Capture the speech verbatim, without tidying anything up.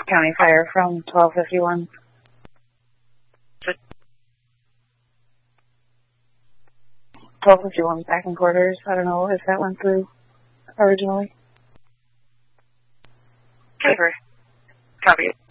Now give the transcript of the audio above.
County Fire from twelve fifty-one. twelve fifty-one back in quarters. I don't know if that went through originally. Paper. Copy.